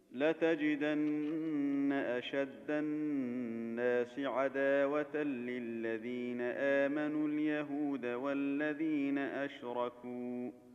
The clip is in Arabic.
لتجدن أشد الناس عداوة للذين آمنوا اليهود والذين أشركوا